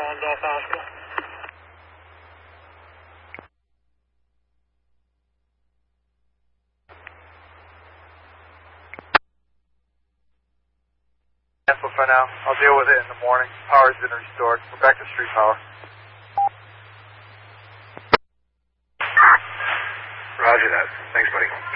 calling Delta Hospital. For now. I'll deal with it in the morning. Power's been restored. We're back to street power. Roger that. Thanks, buddy.